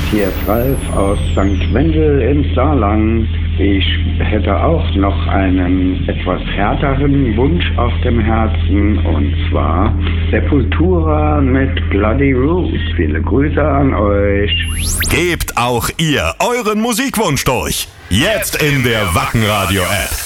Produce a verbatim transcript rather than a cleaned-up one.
hier ist Ralf aus Sankt Wendel im Saarland. Ich hätte auch noch einen etwas härteren Wunsch auf dem Herzen, und zwar Sepultura mit Bloody Roots. Viele Grüße an euch. Gebt auch ihr euren Musikwunsch durch. Jetzt in der Wacken Radio App.